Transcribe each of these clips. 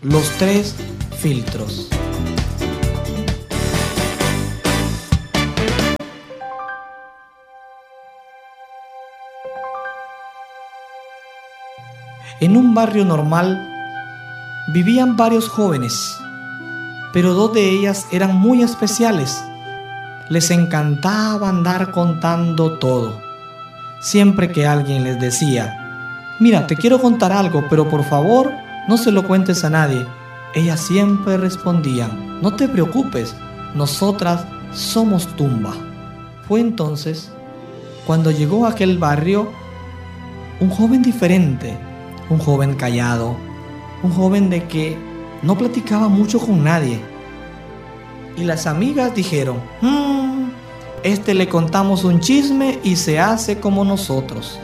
Los tres filtros. En un barrio normal vivían varios jóvenes, pero dos de ellas eran muy especiales. Les encantaba andar contando todo. Siempre que alguien les decía: mira, te quiero contar algo, pero por favor no se lo cuentes a nadie, ellas siempre respondían: no te preocupes, nosotras somos Tumba. Fue entonces cuando llegó a aquel barrio un joven diferente, un joven callado, un joven de que no platicaba mucho con nadie. Y las amigas dijeron: le contamos un chisme y se hace como nosotros.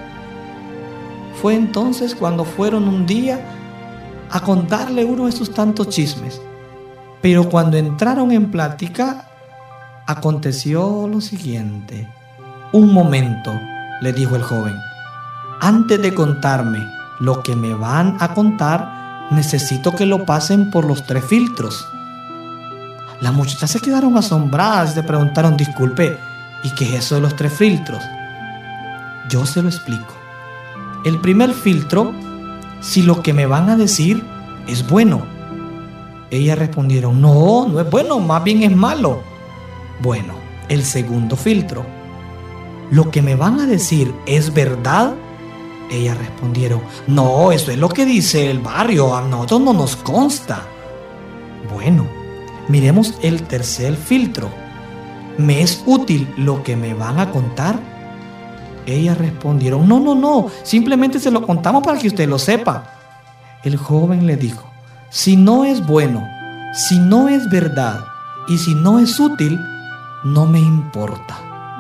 Fue entonces cuando fueron un día a contarle uno de sus tantos chismes. Pero cuando entraron en plática, aconteció lo siguiente. Un momento, le dijo el joven. Antes de contarme lo que me van a contar, necesito que lo pasen por los tres filtros. Las muchachas se quedaron asombradas y se preguntaron: disculpe, ¿y qué es eso de los tres filtros? Yo se lo explico. El primer filtro, si lo que me van a decir es bueno. Ellas respondieron: no, no es bueno, más bien es malo. Bueno, el segundo filtro, ¿lo que me van a decir es verdad? Ellas respondieron: no, eso es lo que dice el barrio, a nosotros no nos consta. Bueno, miremos el tercer filtro. ¿Me es útil lo que me van a contar? Ellas respondieron: no, simplemente se lo contamos para que usted lo sepa. El joven le dijo: si no es bueno, si no es verdad y si no es útil, no me importa.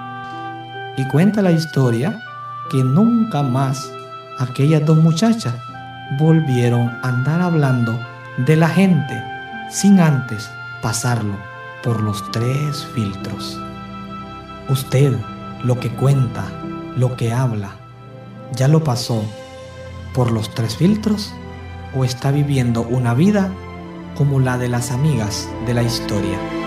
Y cuenta la historia que nunca más aquellas dos muchachas volvieron a andar hablando de la gente sin antes pasarlo por los tres filtros. Usted, lo que cuenta, lo que habla, ¿ya lo pasó por los tres filtros o está viviendo una vida como la de las amigas de la historia?